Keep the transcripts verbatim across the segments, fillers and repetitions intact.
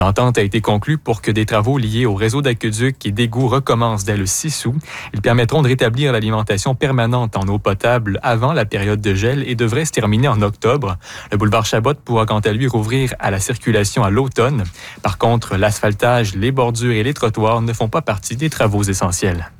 L'entente a été conclue pour que des travaux liés au réseau d'aqueducs et d'égouts recommencent dès le six août. Ils permettront de rétablir l'alimentation permanente en eau potable avant la période de gel et devraient se terminer en octobre. Le boulevard Chabot pourra quant à lui rouvrir à la circulation à l'automne. Par contre, l'asphaltage, les bordures et les trottoirs ne font pas partie des travaux essentiels.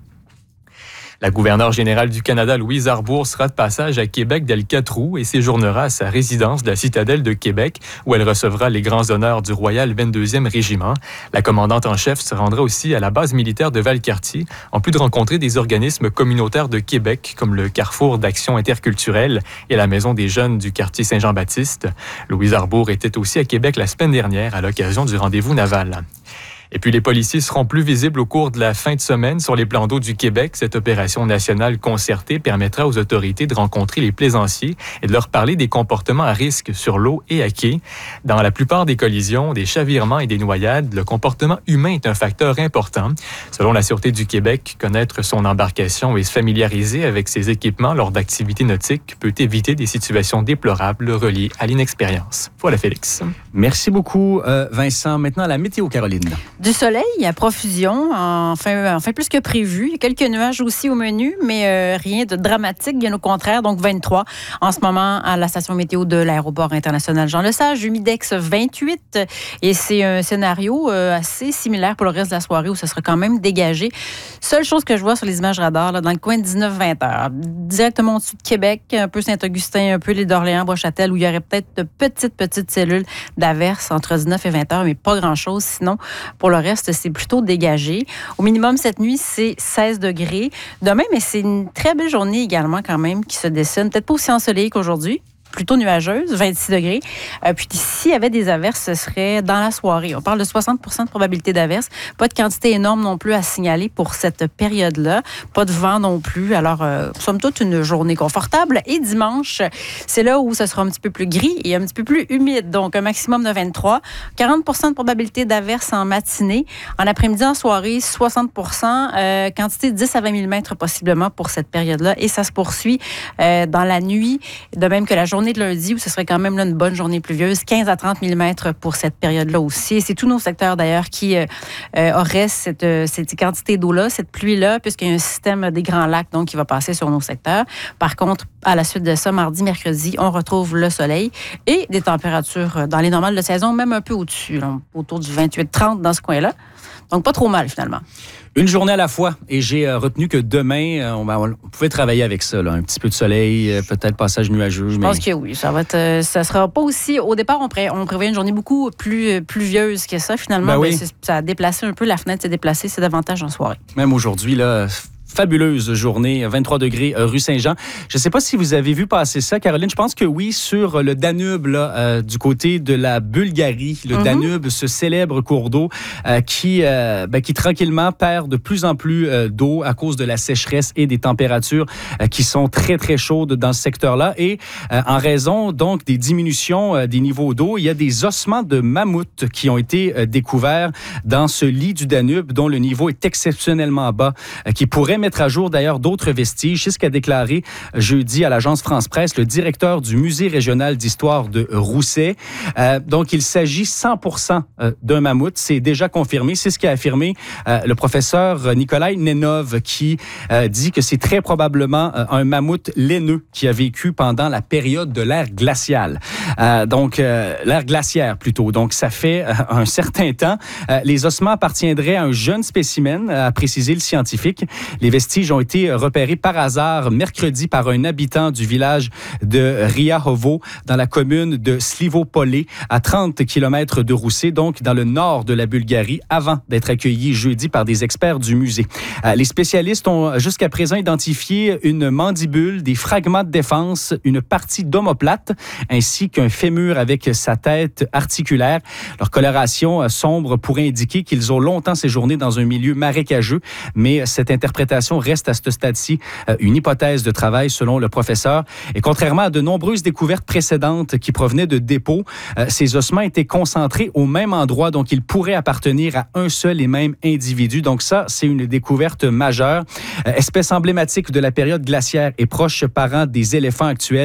La gouverneure générale du Canada, Louise Arbour, sera de passage à Québec dès le quatre août et séjournera à sa résidence de la Citadelle de Québec, où elle recevra les grands honneurs du Royal vingt-deuxième Régiment. La commandante en chef se rendra aussi à la base militaire de Valcartier, en plus de rencontrer des organismes communautaires de Québec, comme le Carrefour d'action interculturelle et la Maison des jeunes du quartier Saint-Jean-Baptiste. Louise Arbour était aussi à Québec la semaine dernière à l'occasion du rendez-vous naval. Et puis, les policiers seront plus visibles au cours de la fin de semaine sur les plans d'eau du Québec. Cette opération nationale concertée permettra aux autorités de rencontrer les plaisanciers et de leur parler des comportements à risque sur l'eau et à quai. Dans la plupart des collisions, des chavirements et des noyades, le comportement humain est un facteur important. Selon la Sûreté du Québec, connaître son embarcation et se familiariser avec ses équipements lors d'activités nautiques peut éviter des situations déplorables reliées à l'inexpérience. Voilà, Félix. Merci beaucoup, euh, Vincent. Maintenant, la météo, Caroline. Du soleil à profusion, enfin, enfin plus que prévu. Il y a quelques nuages aussi au menu, mais euh, rien de dramatique, bien au contraire. Donc vingt-trois en ce moment à la station météo de l'aéroport international Jean-Lesage. Humidex vingt-huit. Et c'est un scénario euh, assez similaire pour le reste de la soirée où ça sera quand même dégagé. Seule chose que je vois sur les images radars, là, dans le coin de dix-neuf vingt heures. Directement au-dessus de Québec, un peu Saint-Augustin, un peu l'île d'Orléans, Bois-Châtel, où il y aurait peut-être de petites, petites cellules d'averses entre dix-neuf et vingt heures, mais pas grand-chose. Sinon, pour le reste, c'est plutôt dégagé. Au minimum, cette nuit, c'est seize degrés. Demain, mais c'est une très belle journée également quand même qui se dessine. Peut-être pas aussi ensoleillée qu'aujourd'hui. Plutôt nuageuse, vingt-six degrés. Euh, puis s'il y avait des averses, ce serait dans la soirée. On parle de soixante pour cent de probabilité d'averses. Pas de quantité énorme non plus à signaler pour cette période-là. Pas de vent non plus. Alors, euh, somme toute, une journée confortable. Et dimanche, c'est là où ça sera un petit peu plus gris et un petit peu plus humide. Donc, un maximum de vingt-trois. quarante pour cent de probabilité d'averses en matinée. En après-midi, en soirée, soixante pour cent. Euh, quantité de dix à vingt millimètres possiblement pour cette période-là. Et ça se poursuit euh, dans la nuit, de même que la journée de lundi, où ce serait quand même là, une bonne journée pluvieuse, quinze à trente millimètres pour cette période-là aussi. Et c'est tous nos secteurs, d'ailleurs, qui euh, auraient cette, cette quantité d'eau-là, cette pluie-là, puisqu'il y a un système des Grands Lacs donc, qui va passer sur nos secteurs. Par contre, à la suite de ça, mardi, mercredi, on retrouve le soleil et des températures dans les normales de saison, même un peu au-dessus, là, autour du vingt-huit trente dans ce coin-là. Donc, pas trop mal, finalement. Une journée à la fois. Et j'ai euh, retenu que demain, euh, on, on pouvait travailler avec ça. Là. Un petit peu de soleil, euh, peut-être passage nuageux. Je mais... pense que oui. Ça va être, euh, ça sera pas aussi... Au départ, on, pré, on prévoyait une journée beaucoup plus pluvieuse que ça. Finalement, ben oui. ben, ça a déplacé un peu. La fenêtre s'est déplacée. C'est davantage en soirée. Même aujourd'hui, là... Fabuleuse journée, vingt-trois degrés rue Saint-Jean. Je ne sais pas si vous avez vu passer ça, Caroline. Je pense que oui, sur le Danube, là, euh, du côté de la Bulgarie. Le mm-hmm. Danube, ce célèbre cours d'eau euh, qui, euh, ben, qui tranquillement perd de plus en plus euh, d'eau à cause de la sécheresse et des températures euh, qui sont très, très chaudes dans ce secteur-là. Et euh, en raison donc des diminutions euh, des niveaux d'eau, il y a des ossements de mammouth qui ont été euh, découverts dans ce lit du Danube dont le niveau est exceptionnellement bas, euh, qui pourrait mettre à jour d'ailleurs d'autres vestiges. C'est ce qu'a déclaré jeudi à l'agence France-Presse le directeur du musée régional d'histoire de Rousset. Euh, donc, il s'agit cent pour cent d'un mammouth. C'est déjà confirmé. C'est ce qu'a affirmé euh, le professeur Nikolai Nenov qui euh, dit que c'est très probablement euh, un mammouth laineux qui a vécu pendant la période de l'ère glaciale. Euh, donc, euh, l'ère glaciaire plutôt. Donc, ça fait euh, un certain temps. Euh, les ossements appartiendraient à un jeune spécimen, a précisé le scientifique. Les vestiges ont été repérés par hasard mercredi par un habitant du village de Riahovo dans la commune de Slivopolé, à trente kilomètres de Rousset, donc dans le nord de la Bulgarie, avant d'être accueillis jeudi par des experts du musée. Les spécialistes ont jusqu'à présent identifié une mandibule, des fragments de défense, une partie d'omoplate, ainsi qu'un fémur avec sa tête articulaire. Leur coloration sombre pourrait indiquer qu'ils ont longtemps séjourné dans un milieu marécageux, mais cette interprétation reste à ce stade-ci une hypothèse de travail selon le professeur. Et contrairement à de nombreuses découvertes précédentes qui provenaient de dépôts, ces ossements étaient concentrés au même endroit, donc ils pourraient appartenir à un seul et même individu. Donc ça, c'est une découverte majeure. Espèce emblématique de la période glaciaire et proche parent des éléphants actuels,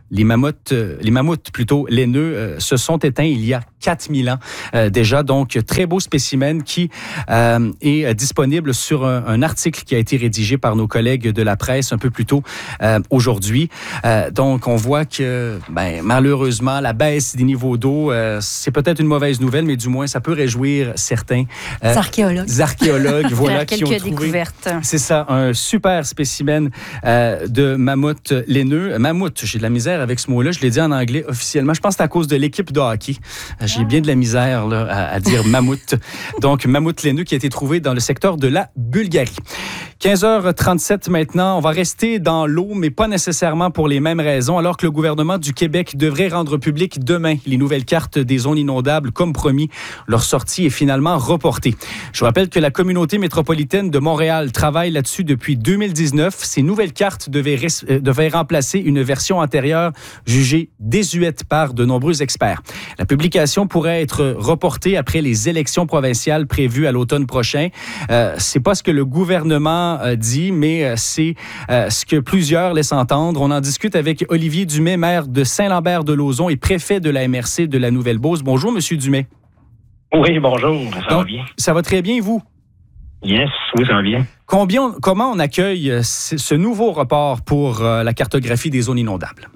Les mammouths, euh, les mammouths plutôt laineux euh, se sont éteints il y a quatre mille ans euh, déjà. Donc, très beau spécimen qui euh, est disponible sur un, un article qui a été rédigé par nos collègues de la presse un peu plus tôt euh, aujourd'hui. Euh, donc, on voit que ben, malheureusement, la baisse des niveaux d'eau, euh, c'est peut-être une mauvaise nouvelle, mais du moins, ça peut réjouir certains euh, archéologues. archéologues voilà, qui ont quelques trouvé, découvertes. C'est ça, un super spécimen euh, de mammouth laineux. Mammouth, j'ai de la misère avec ce mot-là. Je l'ai dit en anglais officiellement. Je pense que c'est à cause de l'équipe de hockey. J'ai ah. bien de la misère là, à, à dire mammouth. Donc, mammouth laineux qui a été trouvé dans le secteur de la Bulgarie. quinze heures trente-sept maintenant. On va rester dans l'eau, mais pas nécessairement pour les mêmes raisons, alors que le gouvernement du Québec devrait rendre public demain les nouvelles cartes des zones inondables. Comme promis, leur sortie est finalement reportée. Je vous rappelle que la communauté métropolitaine de Montréal travaille là-dessus depuis deux mille dix-neuf. Ces nouvelles cartes devaient, res- devaient remplacer une version antérieure jugée désuète par de nombreux experts. La publication pourrait être reportée après les élections provinciales prévues à l'automne prochain. Euh, c'est pas ce que le gouvernement euh, dit, mais euh, c'est euh, ce que plusieurs laissent entendre. On en discute avec Olivier Dumais, maire de Saint-Lambert-de-Lauzon et préfet de la M R C de la Nouvelle-Beauce. Bonjour, Monsieur Dumais. Oui, bonjour. Ça Donc, va bien? Ça va très bien, et vous? Yes, oui, ça va bien. Combien, comment on accueille ce nouveau report pour euh, la cartographie des zones inondables?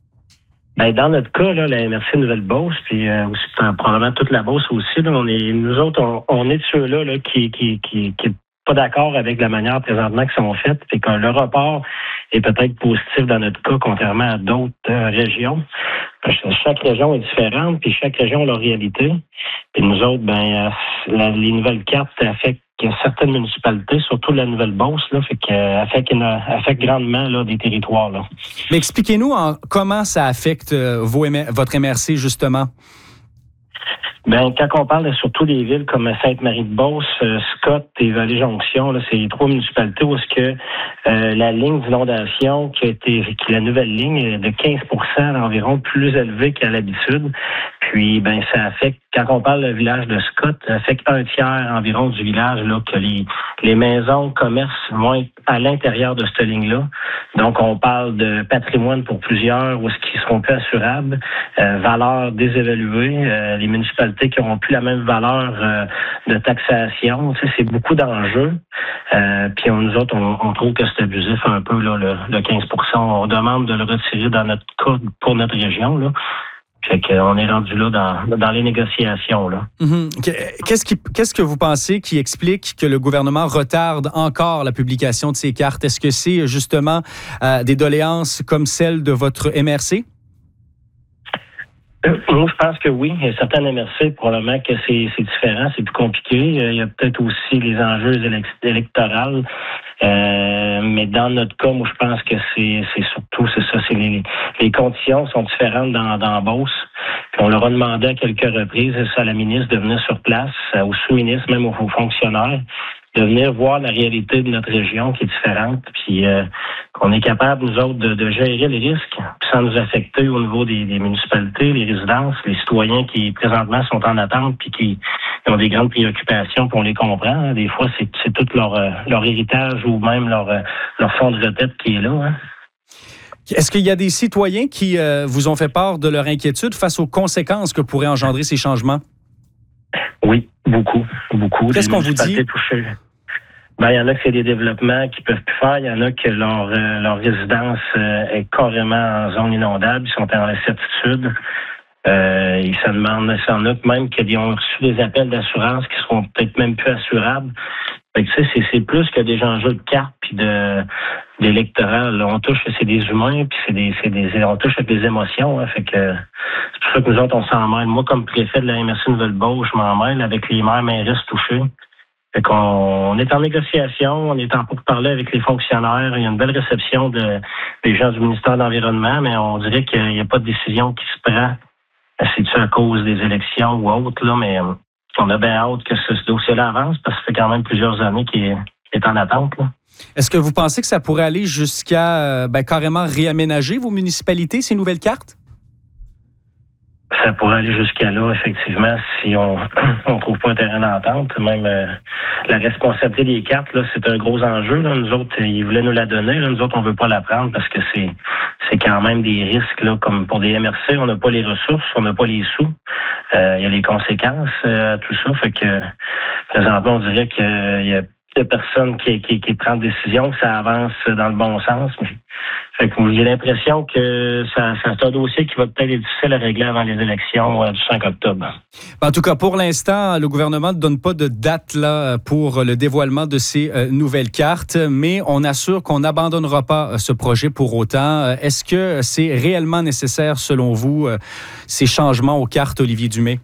Ben, dans notre cas, là, la M R C Nouvelle-Beauce, puis euh, aussi probablement toute la Beauce aussi, là, on est, nous autres, on, on est de ceux-là là, qui, qui, qui, qui pas d'accord avec la manière présentement qu'ils sont faites, et que le report est peut-être positif dans notre cas, contrairement à d'autres euh, régions. Chaque région est différente, puis chaque région a leur réalité. Puis nous autres, ben, euh, la, les nouvelles cartes affectent certaines municipalités, surtout la Nouvelle-Beauce, là, fait que, euh, affecte, affecte grandement là, des territoires. Là. Mais expliquez-nous en, comment ça affecte euh, vos, votre M R C, justement. Ben, quand on parle de, surtout des villes comme Sainte-Marie-de-Beauce, euh, Scott et Vallée-Jonction, là, c'est les trois municipalités où est-ce que euh, la ligne d'inondation qui a été, qui la nouvelle ligne est de quinze pour cent environ plus élevée qu'à l'habitude. Puis, ben, ça affecte, quand on parle du village de Scott, ça affecte un tiers environ du village, là, que les, les maisons, commerces vont être à l'intérieur de cette ligne-là. Donc, on parle de patrimoine pour plusieurs, où est-ce qu'ils seront plus assurables, euh, valeur désévaluée, euh, les municipalités qui n'auront plus la même valeur euh, de taxation. Tu sais, c'est beaucoup d'enjeux. Euh, puis, on, nous autres, on, on trouve que c'est abusif un peu, là, le, le quinze pour cent. On demande de le retirer dans notre cas pour notre région, là. Fait qu'on est rendu là dans, dans les négociations. Là. Mm-hmm. Qu'est-ce, qui, qu'est-ce que vous pensez qui explique que le gouvernement retarde encore la publication de ces cartes? Est-ce que c'est justement euh, des doléances comme celle de votre M R C? Euh, moi, je pense que oui. Il y a certaines M R C, probablement que c'est, c'est différent, c'est plus compliqué. Il y a peut-être aussi les enjeux électoraux. Euh, mais dans notre cas, moi, je pense que c'est, c'est surtout, c'est ça, c'est les, les conditions sont différentes dans, dans Beauce. Puis on leur a demandé à quelques reprises, à la ministre de venir sur place, aux sous-ministres, même aux, aux fonctionnaires, de venir voir la réalité de notre région qui est différente, puis euh, qu'on est capable, nous autres, de, de gérer les risques, puis sans nous affecter au niveau des, des municipalités, les résidences, les citoyens qui, présentement, sont en attente, puis qui ont des grandes préoccupations, puis on les comprend. Hein. Des fois, c'est, c'est tout leur, leur héritage ou même leur, leur fonds de retraite qui est là. Hein. Est-ce qu'il y a des citoyens qui euh, vous ont fait part de leur inquiétude face aux conséquences que pourraient engendrer ces changements? Oui, beaucoup, beaucoup. Qu'est-ce qu'on vous dit? Touchées. Ben, il y en a que c'est des développements qu'ils peuvent plus faire. Il y en a que leur, euh, leur résidence euh, est carrément en zone inondable. Ils sont en incertitude. Euh, ils se demandent, il y en a même qui ont reçu des appels d'assurance qui seront peut-être même plus assurables. Fait que, tu sais, c'est, c'est plus que des enjeux de cartes puis de d'électoral. On touche, c'est des humains, puis c'est des, c'est des, on touche avec des émotions. Hein, fait que c'est pour ça que nous autres, on s'en mêle. Moi, comme préfet de la M R C Nouvelle-Beauce, je m'en mêle avec les maires mairistes touchés. Fait qu'on on est en négociation, on est en pourparlers avec les fonctionnaires. Il y a une belle réception de, des gens du ministère de l'Environnement, mais on dirait qu'il n'y a pas de décision qui se prend. C'est-tu à cause des élections ou autre, là, mais on a bien hâte que ce, ce dossier-là avance parce que ça fait quand même plusieurs années qu'il est, qu'il est en attente. Là. Est-ce que vous pensez que ça pourrait aller jusqu'à ben, carrément réaménager vos municipalités, ces nouvelles cartes? ça pourrait aller jusqu'à là, effectivement, si on on trouve pas un terrain d'entente. Même euh, la responsabilité des cartes, là, c'est un gros enjeu. Là. Nous autres, ils voulaient nous la donner. Là. Nous autres, on veut pas la prendre parce que c'est c'est quand même des risques. Là, comme pour des M R C, on n'a pas les ressources, on n'a pas les sous. Euh, il y a les conséquences à tout ça. Fait que présentement, on dirait qu'il y a de personnes qui, qui, qui prennent des décisions, que ça avance dans le bon sens. Fait que j'ai l'impression que ça, ça c'est un dossier qui va peut-être être difficile à régler avant les élections euh, du cinq octobre. En tout cas, pour l'instant, le gouvernement ne donne pas de date là, pour le dévoilement de ces euh, nouvelles cartes, mais on assure qu'on n'abandonnera pas euh, ce projet pour autant. Euh, est-ce que c'est réellement nécessaire, selon vous, euh, ces changements aux cartes, Olivier Dumais?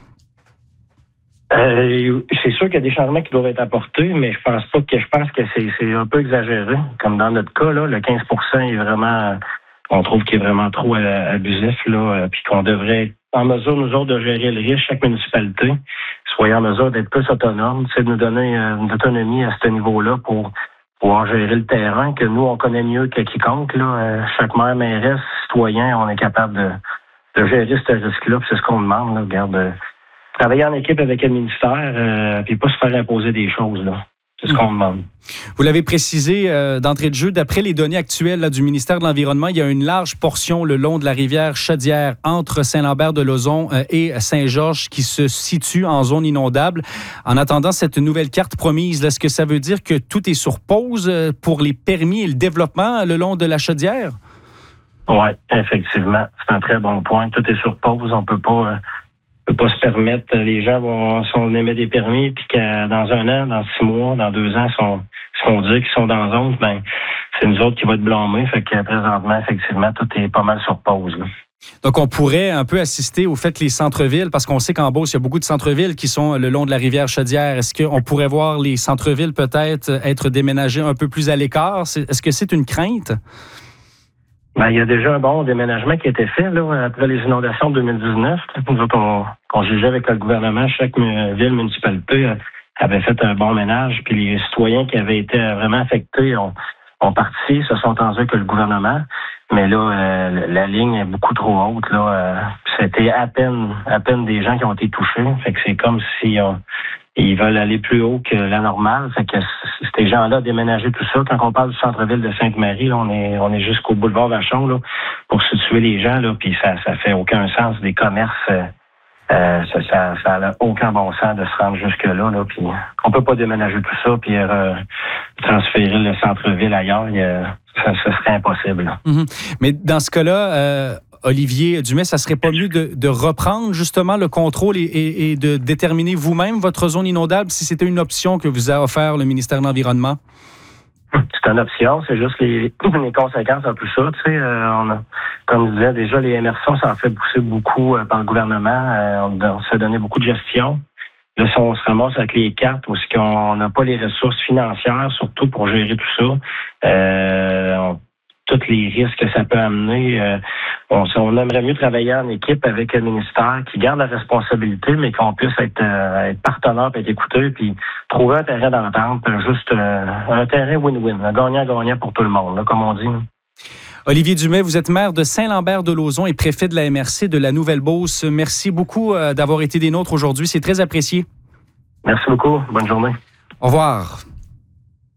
Euh, c'est sûr qu'il y a des changements qui doivent être apportés, mais je pense pas que je pense que c'est, c'est un peu exagéré. Comme dans notre cas, là, le quinze pour cent est vraiment, on trouve qu'il est vraiment trop euh, abusif, là, puis qu'on devrait être en mesure, nous autres, de gérer le risque, chaque municipalité, soit en mesure d'être plus autonome, c'est de nous donner euh, une autonomie à ce niveau-là pour pouvoir gérer le terrain, que nous, on connaît mieux que quiconque, là. Euh, chaque maire, mairesse, citoyen, on est capable de, de gérer ce risque-là, puis c'est ce qu'on demande, là, regarde. Euh, Travailler en équipe avec le ministère, euh, puis pas se faire imposer des choses, là. C'est ce qu'on demande. Vous l'avez précisé euh, d'entrée de jeu, d'après les données actuelles là, du ministère de l'Environnement, il y a une large portion le long de la rivière Chaudière entre Saint-Lambert-de-Lauzon euh, et Saint-Georges qui se situe en zone inondable. En attendant cette nouvelle carte promise, là, est-ce que ça veut dire que tout est sur pause euh, pour les permis et le développement le long de la Chaudière? Oui, effectivement. C'est un très bon point. Tout est sur pause. On peut pas... Euh... peut pas se permettre, les gens vont, si on émet des permis, puis que dans un an, dans six mois, dans deux ans, sont, si on dit qu'ils sont dans zone, ben, c'est nous autres qui va être blâmés. Fait que présentement, effectivement, tout est pas mal sur pause, là. Donc, on pourrait un peu assister au fait que les centres-villes, parce qu'on sait qu'en Beauce, il y a beaucoup de centres-villes qui sont le long de la rivière Chaudière. Est-ce qu'on pourrait voir les centres-villes peut-être être déménagés un peu plus à l'écart? Est-ce que c'est une crainte? Ben, il y a déjà un bon déménagement qui a été fait là, après les inondations de deux mille dix-neuf. Nous autres, on, on jugeait avec le gouvernement, chaque ville, municipalité avait fait un bon ménage. Puis les citoyens qui avaient été vraiment affectés ont, ont parti, se sont tendus que le gouvernement. Mais là, euh, la ligne est beaucoup trop haute. Là, euh, c'était à peine, à peine des gens qui ont été touchés. Fait que c'est comme si on, ils veulent aller plus haut que la normale. Fait que ces gens-là déménager tout ça. Quand on parle du centre-ville de Sainte-Marie, là, on est on est jusqu'au boulevard Vachon là, pour situer les gens, là, puis ça ça fait aucun sens. Des commerces, euh, euh, ça, ça, ça a aucun bon sens de se rendre jusque-là. Là, puis on peut pas déménager tout ça puis euh, transférer le centre-ville ailleurs. Il y a, ça, ça serait impossible. Mm-hmm. Mais dans ce cas-là, euh, Olivier Dumais, ça serait pas mieux de, de reprendre justement le contrôle et, et, et de déterminer vous-même votre zone inondable si c'était une option que vous a offert le ministère de l'Environnement? C'est une option, c'est juste les, les conséquences un peu ça. Tu sais, euh, on a, comme je disais, déjà les M R C, ça en fait pousser beaucoup euh, par le gouvernement. Euh, on, on s'est donné beaucoup de gestion. Là, si on se ramasse avec les cartes, parce qu'on n'a pas les ressources financières, surtout pour gérer tout ça, euh, on, tous les risques que ça peut amener. Euh, on, on aimerait mieux travailler en équipe avec le ministère qui garde la responsabilité, mais qu'on puisse être, euh, être partenaire, être écouté, puis trouver un terrain d'entente, juste euh, un terrain win-win, un gagnant-gagnant pour tout le monde, là, comme on dit. Olivier Dumais, vous êtes maire de Saint-Lambert-de-Lauzon et préfet de la M R C de la Nouvelle-Beauce. Merci beaucoup euh, d'avoir été des nôtres aujourd'hui. C'est très apprécié. Merci beaucoup. Bonne journée. Au revoir.